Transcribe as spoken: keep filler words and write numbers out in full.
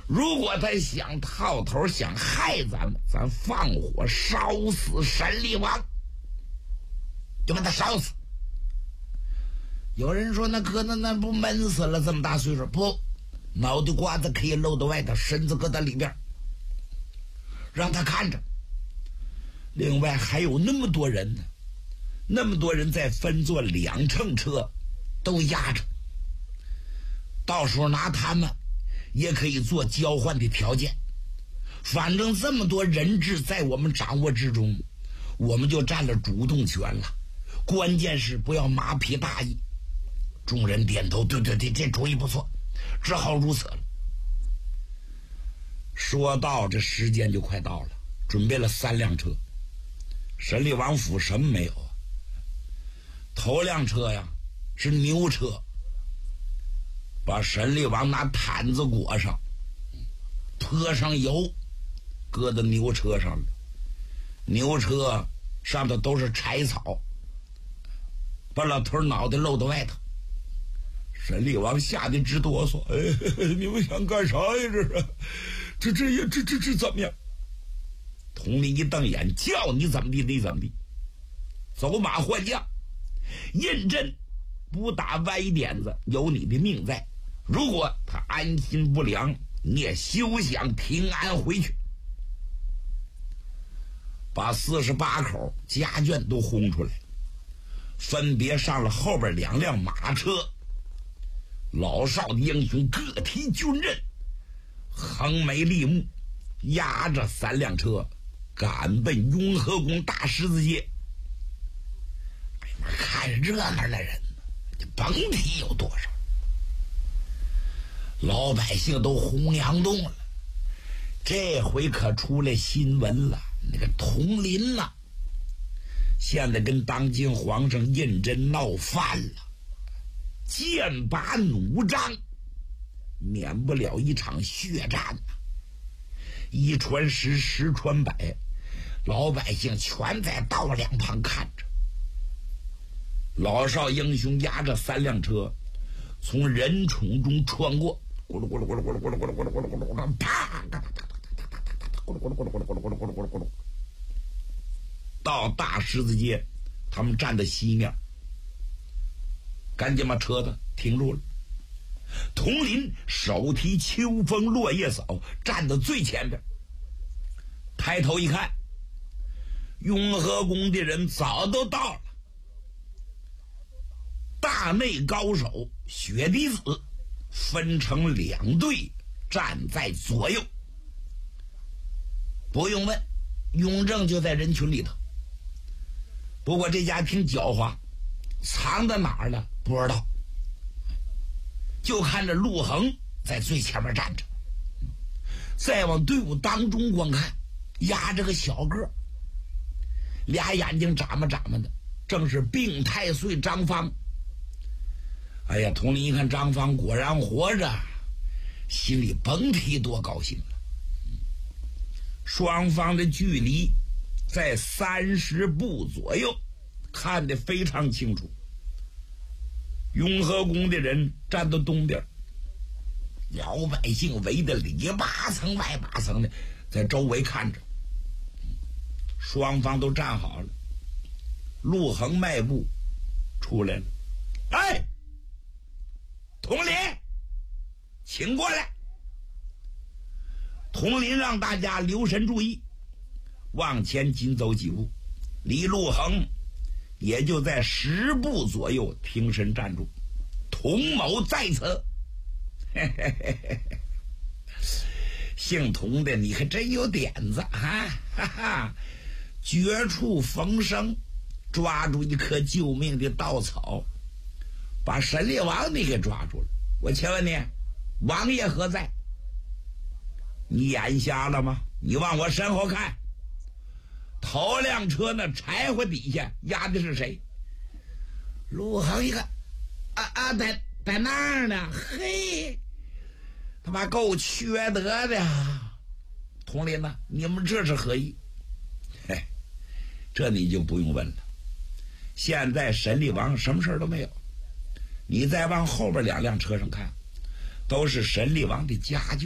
如果他想套头，想害咱们，咱放火烧死神力王，就把他烧死。有人说那哥那那不闷死了，这么大岁数？不，脑袋瓜子可以露到外头，身子搁在里边，让他看着。另外还有那么多人呢，那么多人在分坐两乘车，都压着。到时候拿他们也可以做交换的条件。反正这么多人质在我们掌握之中，我们就占了主动权了。关键是不要马屁大意。众人点头，对对对，这主意不错，只好如此了。说到这时间就快到了，准备了三辆车。神力王府什么没有啊？头辆车呀是牛车，把神力王拿毯子裹上，泼上油，搁到牛车上了。牛车上头都是柴草，把老头脑袋露到外头。神力王吓得直哆嗦，哎，你们想干啥呀？这是，这这也这这这怎么样？佟林一瞪眼，叫你怎么地你怎么地，走马换将，胤禛不打歪点子，有你的命在。如果他安心不良，你也休想平安回去。把四十八口家眷都轰出来，分别上了后边两辆马车。老少的英雄各提军刃，横眉立目，压着三辆车赶奔雍和宫大十字街。哎呀，看热闹的人呢，甭提有多少，老百姓都洪洋动了。这回可出来新闻了，那个佟林呐、啊，现在跟当今皇上胤禛闹翻了，剑拔弩张，免不了一场血战呐、啊。一传十，十传百，老百姓全在道两旁看着。老少英雄压着三辆车，从人丛中穿过，咕噜咕噜咕噜咕噜咕噜咕噜咕噜咕噜咕噜咕噜，啪！咕噜咕噜咕噜咕噜咕噜咕噜咕噜咕噜咕噜，到大十字街，他们站在西面，赶紧把车子停住了。佟林手提秋风落叶扫，站在最前边，抬头一看，雍和宫的人早都到了。大内高手雪滴子分成两队站在左右。不用问，雍正就在人群里头。不过这家挺狡猾，藏在哪儿了不知道。就看着陆衡在最前面站着，再往队伍当中观看，压着个小个，俩眼睛眨巴眨巴的，正是病太岁张方。哎呀，佟林一看张方果然活着，心里甭提多高兴了。双方的距离在三十步左右，看得非常清楚。雍和宫的人站到东边，老百姓围得里八层外八层的，在周围看着。双方都站好了，陆衡迈步出来了，哎，佟林，请过来。佟林让大家留神注意，往前紧走几步，离陆衡也就在十步左右停身站住。佟某在此。嘿嘿嘿嘿，姓佟的你可真有点子啊！哈哈，绝处逢生，抓住一棵救命的稻草，把神力王你给抓住了。我请问你，王爷何在？你眼瞎了吗？你往我身后看，头辆车那柴火底下压的是谁？陆衡一看，啊啊，在在那儿呢，嘿，他妈够缺德的。佟林呐，你们这是何意？嘿，这你就不用问了。现在神力王什么事都没有，你再往后边两辆车上看，都是神力王的家眷。